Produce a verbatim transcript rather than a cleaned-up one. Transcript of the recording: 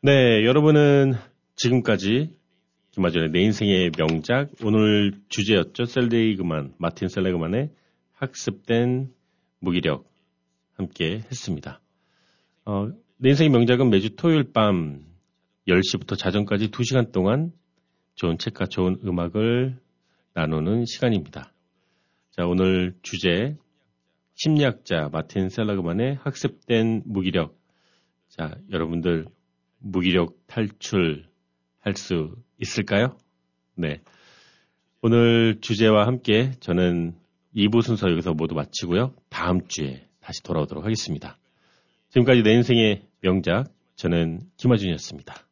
네, 여러분은 지금까지 김하준의 내 인생의 명작, 오늘 주제였죠. 셀레그만, 마틴 셀레그만의 학습된 무기력 함께 했습니다. 어, 내 인생의 명작은 매주 토요일 밤 열 시부터 자정까지 두 시간 동안 좋은 책과 좋은 음악을 나누는 시간입니다. 자, 오늘 주제 심리학자 마틴 셀레그만의 학습된 무기력. 자, 여러분들 무기력 탈출할 수 있을까요? 네. 오늘 주제와 함께 저는 이 부 순서 여기서 모두 마치고요. 다음 주에 다시 돌아오도록 하겠습니다. 지금까지 내 인생의 명작, 저는 김하준이었습니다.